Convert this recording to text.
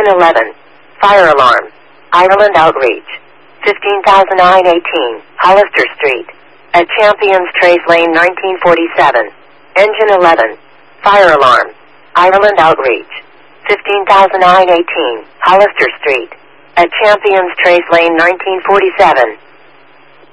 11. Fire alarm. Ireland Outreach. 15,918. Hollister Street. At Champions Trace Lane 1947. Engine 11. Fire alarm. Ireland Outreach. 15,918. Hollister Street. At Champions Trace Lane 1947.